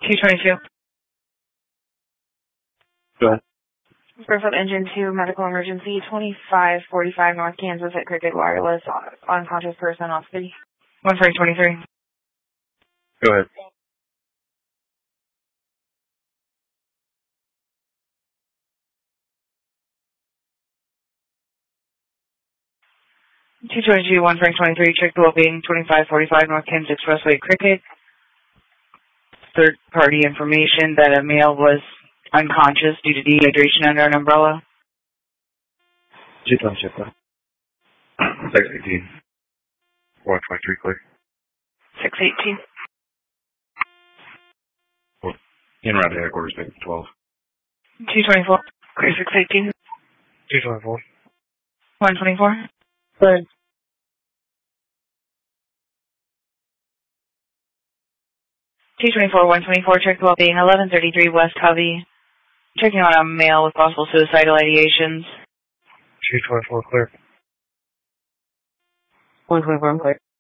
222. Go ahead. Burfoot Engine 2, medical emergency, 2545 North Kansas at Cricket Wireless, unconscious person off city. 1323. Go ahead. Two 123, check the well-being, 2545 North Kansas Expressway, Cricket. Third-party information that a male was unconscious due to dehydration under an umbrella. 222. 618. 123, clear. 618. In route to headquarters, 12. 224, clear 618. 224. 124. Good. 224, 124, check the well-being, 1133 West Hovey. Checking on a male with possible suicidal ideations. 224, clear. 124, I'm clear.